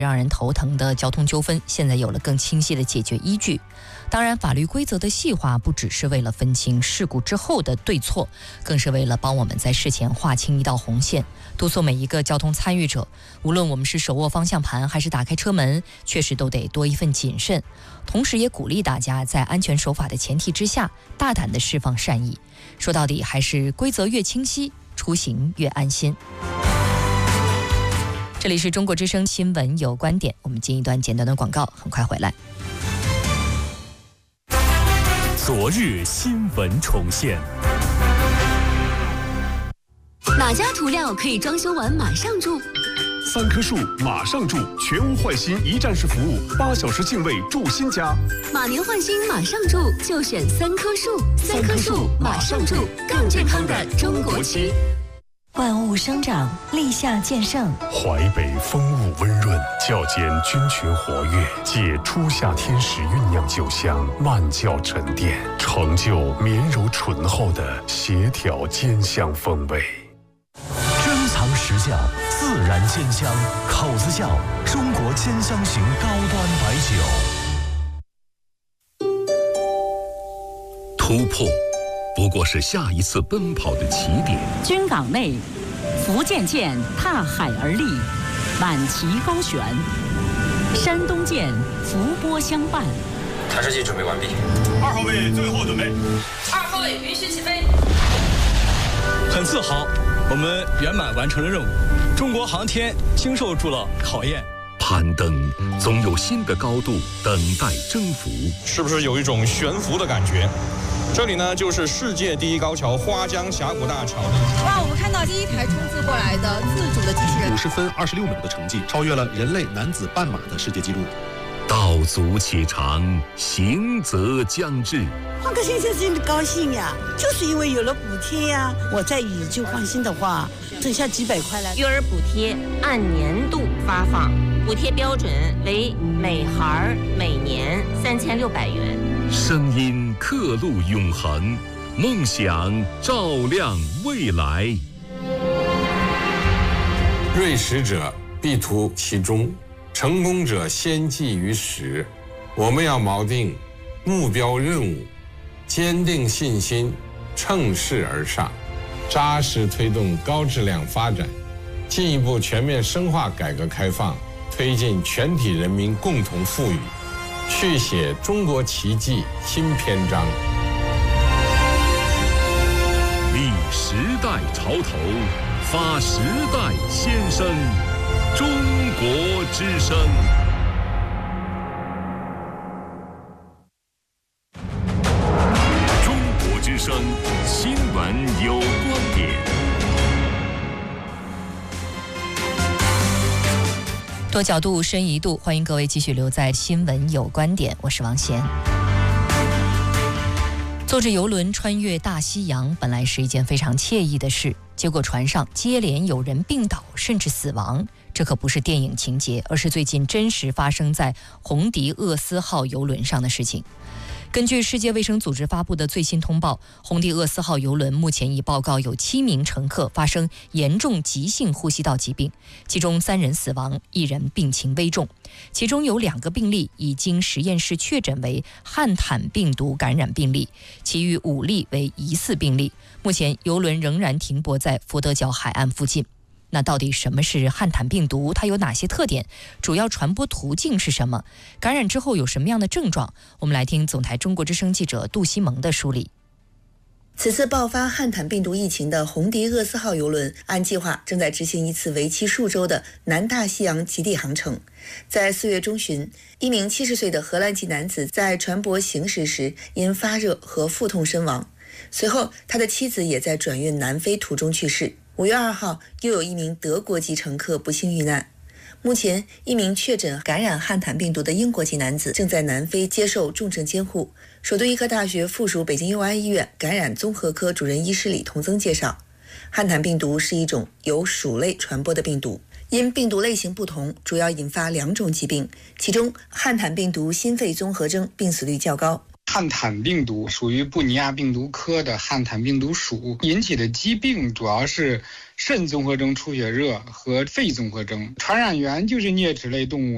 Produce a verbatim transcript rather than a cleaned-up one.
让人头疼的交通纠纷现在有了更清晰的解决依据。当然，法律规则的细化不只是为了分清事故之后的对错，更是为了帮我们在事前划清一道红线，督促每一个交通参与者，无论我们是手握方向盘还是打开车门，确实都得多一份谨慎。同时也鼓励大家在安全守法的前提之下，大胆地释放善意。说到底，还是规则越清晰，出行越安心。这里是中国之声新闻有观点，我们进一段简短的广告，很快回来。 昨日新闻重现。 哪家涂料可以装修完马上住？ 三棵树马上住，全屋换新一站式服务，八小时净位住新家。 马年换新马上住，就选三棵树。三棵树马上住，更健康的中国漆。 万物生长，立夏渐盛。 淮北风物温润，较间菌群活跃，借初夏天时酝酿酒香，慢酵沉淀，成就绵柔醇厚的协调兼香风味。 珍藏实窖，自然兼香，口子窖，中国兼香型高端白酒。 突破不过是下一次奔跑的起点。 军港内，福建舰踏海而立，满旗高悬；山东舰伏波相伴。 弹射器准备完毕。 二号位最后准备。 二号位允许起飞。 很自豪，我们圆满完成了任务。中国航天经受住了考验。 攀登总有新的高度等待征服。 是不是有一种悬浮的感觉？这里呢，就是世界第一高桥花江峡谷大桥。 哇，我们看到第一台冲刺过来的自主的机器人， 五十分二十六秒的成绩，超越了人类男子半马的世界纪录。 道阻且长，行则将至。 换个新车真的高兴呀，就是因为有了补贴呀。我在乙就换新的话，剩下几百块了。 育儿补贴按年度发放，补贴标准为每孩每年三千六百元。 声音刻录永恒，梦想照亮未来。 锐实者必图其中，成功者先记于始。我们要锚定目标任务，坚定信心，乘势而上，扎实推动高质量发展，进一步全面深化改革开放，推进全体人民共同富裕，续写中国奇迹新篇章。 立时代潮头，发时代先声，中国之声。中国之声新闻有观点。 多角度，深一度，欢迎各位继续留在新闻有观点，我是王贤。坐着游轮穿越大西洋本来是一件非常惬意的事，结果船上接连有人病倒甚至死亡，这可不是电影情节，而是最近真实发生在红迪厄斯号游轮上的事情。根据世界卫生组织发布的最新通报，红迪厄斯号游轮目前已报告有七名乘客发生严重急性呼吸道疾病，其中三人死亡，一人病情危重。其中有两个病例已经实验室确诊为汉坦病毒感染病例，其余五例为疑似病例。目前游轮仍然停泊在佛得角海岸附近。那到底什么是汉坦病毒？它有哪些特点？主要传播途径是什么？感染之后有什么样的症状？我们来听总台中国之声记者杜西蒙的梳理。 此次爆发汉坦病毒疫情的红迪厄斯号邮轮，按计划正在执行一次为期数周的南大西洋极地航程。在四月中旬，一名七十岁的荷兰籍男子在船舶行驶时因发热和腹痛身亡，随后他的妻子也在转运南非途中去世。五月二号，又有一名德国籍乘客不幸遇难。目前，一名确诊感染汉坦病毒的英国籍男子正在南非接受重症监护。首都医科大学附属北京佑安医院感染综合科主任医师李同增介绍，汉坦病毒是一种由鼠类传播的病毒，因病毒类型不同，主要引发两种疾病，其中汉坦病毒心肺综合征病死率较高。 汉坦病毒属于布尼亚病毒科的汉坦病毒属，引起的疾病主要是肾综合征出血热和肺综合征，传染源就是啮齿类动物。